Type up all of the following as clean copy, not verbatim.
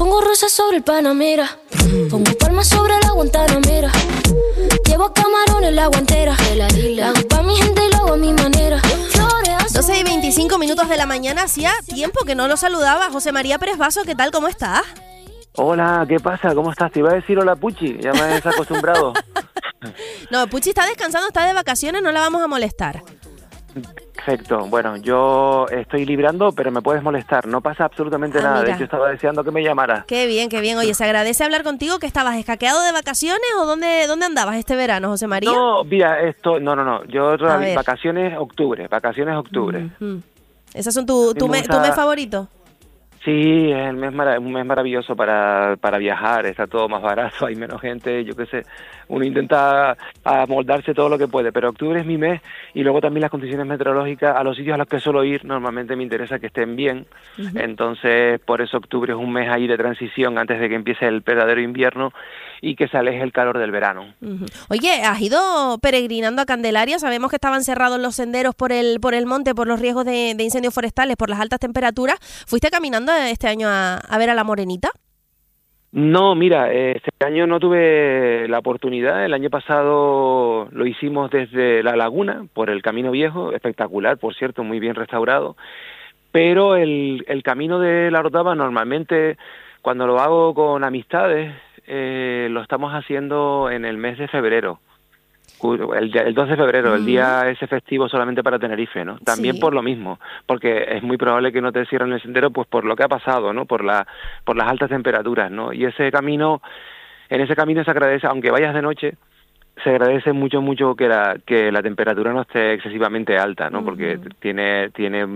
Pongo rosas sobre el Panamera, pongo palmas sobre la Guantanamera. Llevo camarones en la guantera, la hago pa' mi gente y lo hago a mi manera. 12:25 de la mañana, hacía tiempo que no lo saludaba. José María Pérez Basso, ¿qué tal? ¿Cómo estás? Hola, ¿qué pasa? ¿Cómo estás? Te iba a decir hola Puchi, ya me has acostumbrado. No, Puchi está descansando, está de vacaciones, no la vamos a molestar. Perfecto, bueno, yo estoy librando, pero me puedes molestar, no pasa absolutamente nada, mira. de hecho estaba deseando que me llamaras. Qué bien, qué bien. Oye, se agradece hablar contigo. ¿Que estabas escaqueado de vacaciones o dónde andabas este verano, José María? No, mira, no, yo vacaciones octubre. Uh-huh. ¿Esas son tu mes favorito? Sí, es un mes maravilloso para viajar, está todo más barato, hay menos gente, yo qué sé, uno intenta amoldarse todo lo que puede, pero octubre es mi mes y luego también las condiciones meteorológicas, a los sitios a los que suelo ir normalmente me interesa que estén bien, entonces por eso octubre es un mes ahí de transición antes de que empiece el verdadero invierno y que se aleje el calor del verano. Oye, ¿has ido peregrinando a Candelaria? Sabemos que estaban cerrados los senderos por el monte, por los riesgos de incendios forestales, por las altas temperaturas. ¿Fuiste caminando este año a ver a la Morenita? No, mira, este año no tuve la oportunidad. El año pasado lo hicimos desde La Laguna, por el Camino Viejo, espectacular, por cierto, muy bien restaurado. Pero el camino de la Orotava normalmente, cuando lo hago con amistades, lo estamos haciendo en el mes de febrero. El 2 de febrero, el día ese festivo solamente para Tenerife, ¿no? También por lo mismo, porque es muy probable que no te cierren el sendero, pues por lo que ha pasado, ¿no? Por las altas temperaturas, ¿no? Y en ese camino se agradece, aunque vayas de noche, se agradece mucho que la temperatura no esté excesivamente alta, ¿no? Porque tiene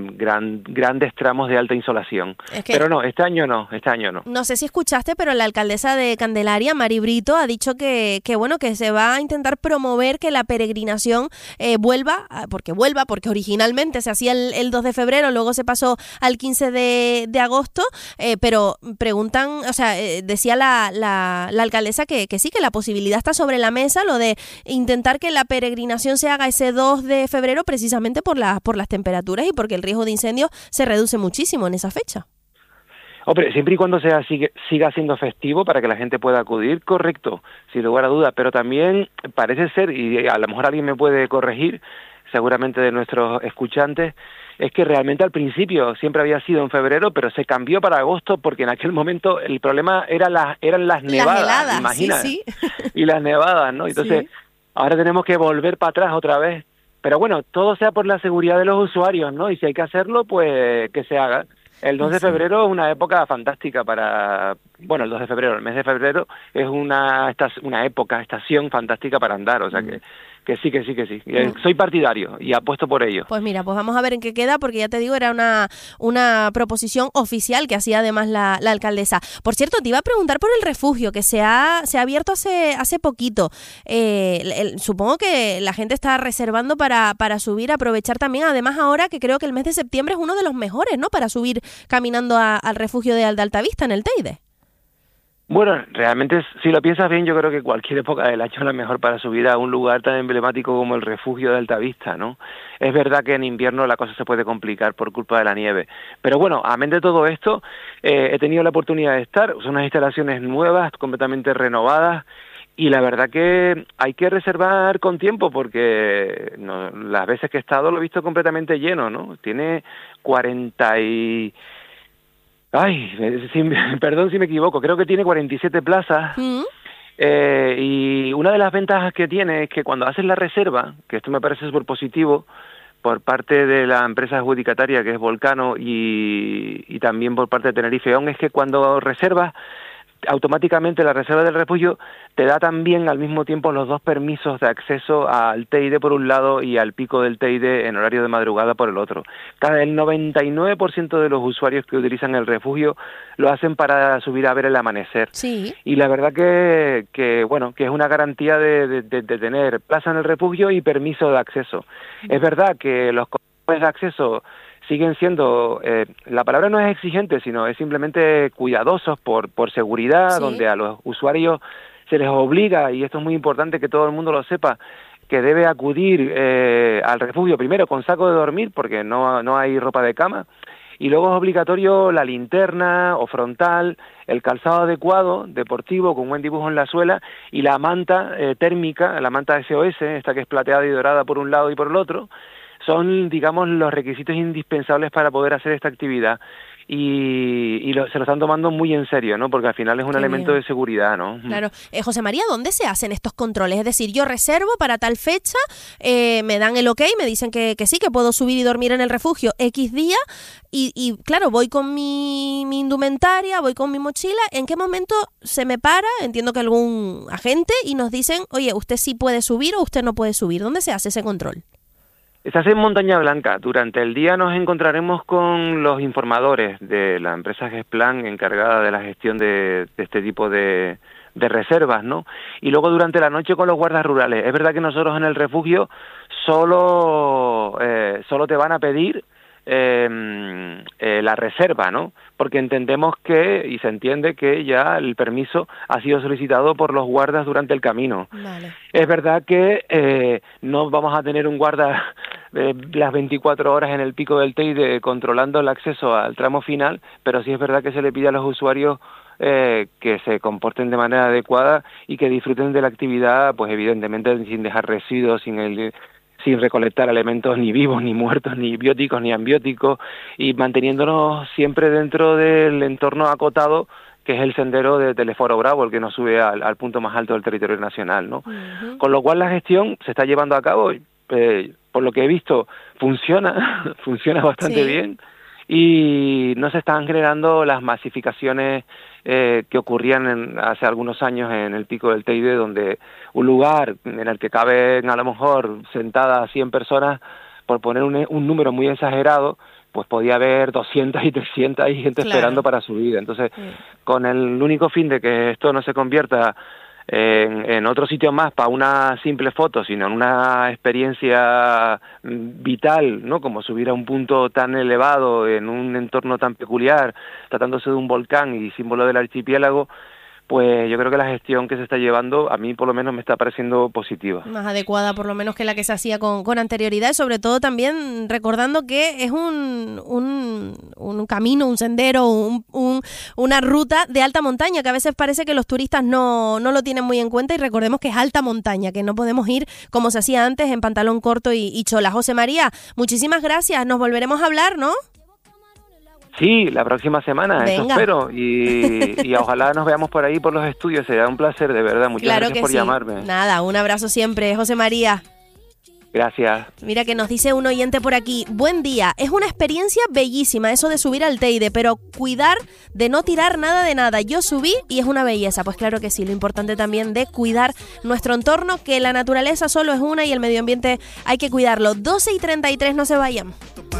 grandes tramos de alta insolación. Pero no, este año no. No sé si escuchaste, pero la alcaldesa de Candelaria, Mari Brito, ha dicho que se va a intentar promover que la peregrinación vuelva, porque originalmente se hacía el 2 de febrero, luego se pasó al 15 de agosto, pero preguntan, o sea, decía la alcaldesa que sí, que la posibilidad está sobre la mesa, lo de intentar que la peregrinación se haga ese 2 de febrero precisamente por las temperaturas y porque el riesgo de incendios se reduce muchísimo en esa fecha. Hombre, siempre y cuando siga siendo festivo para que la gente pueda acudir, correcto, sin lugar a duda, pero también parece ser, y a lo mejor alguien me puede corregir, seguramente de nuestros escuchantes, es que realmente al principio siempre había sido en febrero, pero se cambió para agosto porque en aquel momento el problema eran las nevadas, imagina, sí. Y las nevadas, ¿no? Entonces, ahora tenemos que volver para atrás otra vez. Pero bueno, todo sea por la seguridad de los usuarios, ¿no? Y si hay que hacerlo, pues que se haga. El 2 de febrero es una época fantástica el 2 de febrero, el mes de febrero es una estación fantástica para andar, o sea que sí. Soy partidario y apuesto por ello. Pues mira, pues vamos a ver en qué queda, porque ya te digo, era una proposición oficial que hacía además la alcaldesa. Por cierto, te iba a preguntar por el refugio que se ha abierto hace poquito. Supongo que la gente está reservando para subir, aprovechar también, además ahora que creo que el mes de septiembre es uno de los mejores, ¿no? Para subir caminando al refugio de Altavista en el Teide. Bueno, realmente si lo piensas bien, yo creo que cualquier época del año es la mejor para subir a un lugar tan emblemático como el refugio de Altavista, ¿no? Es verdad que en invierno la cosa se puede complicar por culpa de la nieve, pero bueno, amén de todo esto, he tenido la oportunidad de estar, son unas instalaciones nuevas, completamente renovadas, y la verdad que hay que reservar con tiempo porque las veces que he estado lo he visto completamente lleno, ¿no? Tiene 40 y... perdón si me equivoco, creo que tiene 47 plazas y una de las ventajas que tiene es que cuando haces la reserva, que esto me parece súper positivo por parte de la empresa adjudicataria que es Volcano y también por parte de Tenerife On, es que cuando reservas automáticamente la reserva del refugio te da también al mismo tiempo los dos permisos de acceso al Teide por un lado y al pico del Teide en horario de madrugada por el otro. El 99% de los usuarios que utilizan el refugio lo hacen para subir a ver el amanecer. Sí. Y la verdad que es una garantía de tener plaza en el refugio y permiso de acceso. Es verdad que los controles de acceso siguen siendo, la palabra no es exigente, sino es simplemente cuidadosos por seguridad, donde a los usuarios se les obliga, y esto es muy importante que todo el mundo lo sepa, que debe acudir al refugio primero con saco de dormir, porque no hay ropa de cama, Y luego es obligatorio la linterna o frontal, el calzado adecuado, deportivo, con buen dibujo en la suela, y la manta térmica, la manta SOS, esta que es plateada y dorada por un lado y por el otro, son, digamos, los requisitos indispensables para poder hacer esta actividad. Y se lo están tomando muy en serio, ¿no? Porque al final es un elemento de seguridad, ¿no? Claro. José María, ¿dónde se hacen estos controles? Es decir, yo reservo para tal fecha, me dan el ok, me dicen que sí, que puedo subir y dormir en el refugio X día, y claro, voy con mi indumentaria, voy con mi mochila. ¿En qué momento se me para? Entiendo que algún agente, y nos dicen, oye, usted sí puede subir o usted no puede subir. ¿Dónde se hace ese control? Se hace en Montaña Blanca. Durante el día nos encontraremos con los informadores de la empresa Gesplan, encargada de la gestión de este tipo de reservas, ¿no? Y luego durante la noche con los guardas rurales. Es verdad que nosotros en el refugio solo te van a pedir la reserva, ¿no? Porque entendemos y se entiende que ya el permiso ha sido solicitado por los guardas durante el camino. Vale. Es verdad que no vamos a tener un guarda las 24 horas en el pico del Teide controlando el acceso al tramo final, pero sí es verdad que se le pide a los usuarios que se comporten de manera adecuada y que disfruten de la actividad, pues evidentemente sin dejar residuos, sin recolectar elementos ni vivos, ni muertos, ni bióticos, ni ambióticos, y manteniéndonos siempre dentro del entorno acotado, que es el sendero de Teleforo Bravo, el que nos sube al punto más alto del territorio nacional, ¿no? Uh-huh. Con lo cual la gestión se está llevando a cabo, por lo que he visto, funciona bastante bien, y no se están generando las masificaciones que ocurrían hace algunos años en el pico del Teide, donde un lugar en el que caben a lo mejor sentadas 100 personas, por poner un número muy exagerado, pues podía haber 200 y 300 y gente esperando para subir. Entonces, con el único fin de que esto no se convierta en otro sitio más para una simple foto, sino en una experiencia vital, ¿no? Como subir a un punto tan elevado, en un entorno tan peculiar, tratándose de un volcán y símbolo del archipiélago, pues yo creo que la gestión que se está llevando, a mí por lo menos me está pareciendo positiva. Más adecuada por lo menos que la que se hacía con anterioridad, y sobre todo también recordando que es un camino, un sendero, una ruta de alta montaña, que a veces parece que los turistas no lo tienen muy en cuenta, y recordemos que es alta montaña, que no podemos ir como se hacía antes en pantalón corto y chola. José María, muchísimas gracias, nos volveremos a hablar, ¿no? Sí, la próxima semana, Venga. Eso espero, y ojalá nos veamos por ahí por los estudios, será un placer, de verdad, muchas gracias por llamarme. Nada, un abrazo siempre, José María. Gracias. Mira que nos dice un oyente por aquí, buen día, es una experiencia bellísima eso de subir al Teide, pero cuidar de no tirar nada de nada. Yo subí y es una belleza, pues claro que sí, lo importante también de cuidar nuestro entorno, que la naturaleza solo es una y el medio ambiente hay que cuidarlo. 12:33, no se vayan.